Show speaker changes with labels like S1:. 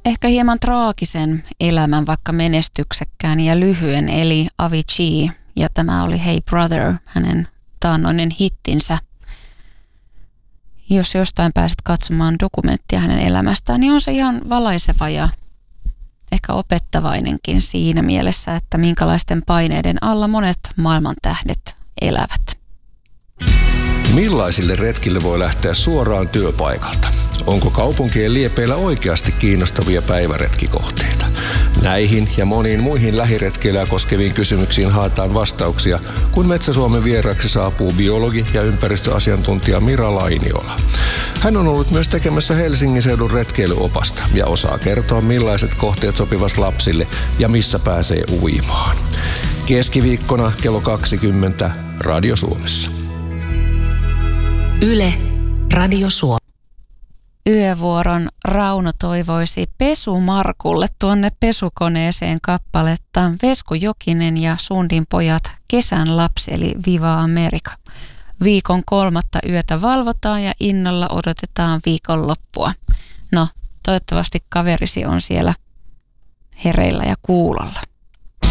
S1: ehkä hieman traagisen elämän, vaikka menestyksekkään ja lyhyen, eli Avicii. Ja tämä oli Hey Brother, hänen taannoinen hittinsä. Jos jostain pääset katsomaan dokumenttia hänen elämästään, niin on se ihan valaiseva ja ehkä opettavainenkin siinä mielessä, että minkälaisten paineiden alla monet maailman tähdet elävät.
S2: Millaisille retkille voi lähteä suoraan työpaikalta? Onko kaupunkien liepeillä oikeasti kiinnostavia päiväretkikohteita? Näihin ja moniin muihin lähiretkeilyä koskeviin kysymyksiin haetaan vastauksia, kun Metsä-Suomen vieraaksi saapuu biologi ja ympäristöasiantuntija Mira Lainiola. Hän on ollut myös tekemässä Helsingin seudun retkeilyopasta ja osaa kertoa, millaiset kohteet sopivat lapsille ja missä pääsee uimaan. Keskiviikkona kello 20 Radio Suomessa.
S3: Yle, Radio Suomi.
S1: Yövuoron Rauno toivoisi Pesumarkulle tuonne pesukoneeseen kappaletta Vesku Jokinen ja Sundin pojat Kesän lapsi eli Viva America. Viikon 3. yötä valvotaan ja innolla odotetaan viikonloppua. No, toivottavasti kaverisi on siellä hereillä ja kuulolla.